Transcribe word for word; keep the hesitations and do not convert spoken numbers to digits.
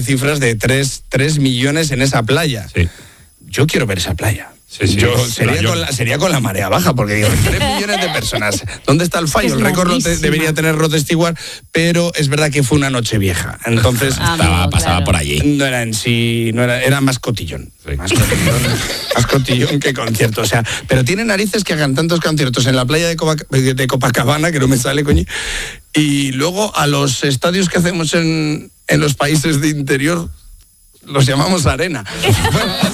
cifras de tres millones en esa playa. Sí. Yo quiero ver esa playa. Sí, sí, Yo sería con, la, sería con la marea baja, porque digo, tres millones de personas. ¿Dónde está el fallo? El récord lo te, debería tener Rod Stewart, pero es verdad que fue una noche vieja. Entonces ah, estaba, amigo, pasaba claro. por allí. no era en sí, no era, era más cotillón. Sí. Más cotillón, más cotillón que concierto. O sea, pero tiene narices que hagan tantos conciertos en la playa de, Copa, de Copacabana, que no me sale, coño. Y luego a los estadios que hacemos en, en los países de interior los llamamos arena. Bueno,